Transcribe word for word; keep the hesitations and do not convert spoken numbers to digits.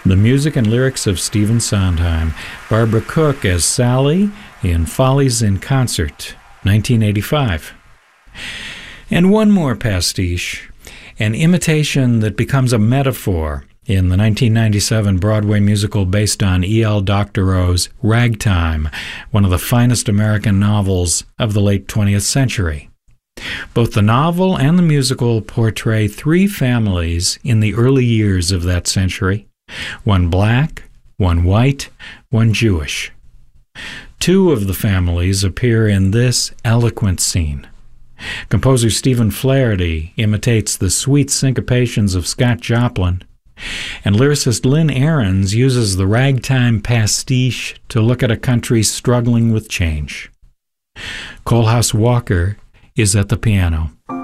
The music and lyrics of Stephen Sondheim. Barbara Cook as Sally in Follies in Concert, nineteen eighty-five. And one more pastiche, an imitation that becomes a metaphor in the nineteen ninety-seven Broadway musical based on E L Doctorow's Ragtime, one of the finest American novels of the late twentieth century. Both the novel and the musical portray three families in the early years of that century, one black, one white, one Jewish. Two of the families appear in this eloquent scene. Composer Stephen Flaherty imitates the sweet syncopations of Scott Joplin, and lyricist Lynn Ahrens uses the ragtime pastiche to look at a country struggling with change. Coalhouse Walker is at the piano.